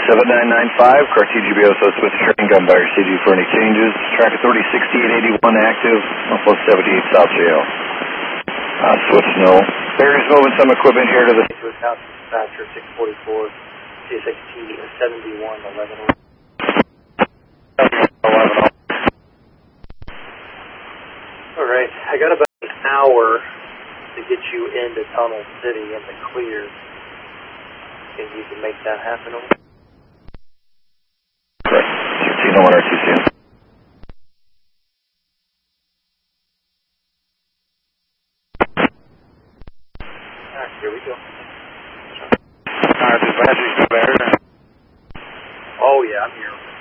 7995, car TGBO Southwest train, gun by CG for any changes. Track authority 6881 active, 178 South Jail. Switch no. Barry's moving some equipment here to the... To account dispatcher 644, CSXT 7111. Alright, I got about an hour to get you into Tunnel City in the clear. Think you can make that happen over? Correct. 1601 RTC. Alright, here we go. Alright, dispatcher, you still there? Oh yeah, I'm here.